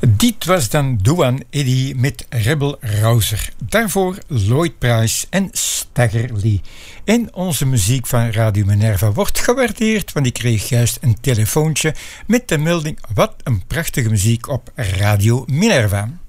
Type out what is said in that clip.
Dit was dan Duan Eddy met Rebel Rouser. Daarvoor Lloyd Price en Stagger Lee. En onze muziek van Radio Minerva wordt gewaardeerd, want ik kreeg juist een telefoontje met de melding: wat een prachtige muziek op Radio Minerva.